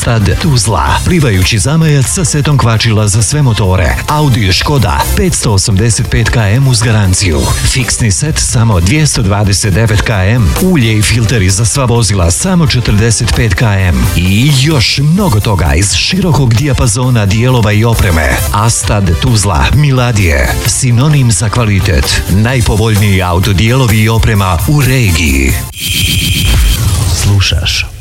Astad Tuzla, plivajući zamajac sa setom kvačila za sve motore. Audi Škoda 585 km uz garanciju. Fiksni set samo 229 km. Ulje i filteri za sva vozila samo 45 km. I još mnogo toga iz širokog dijapazona dijelova i opreme. Astad Tuzla Miladije, sinonim za kvalitet. Najpovoljniji autodijelovi i oprema u regiji. Slušaš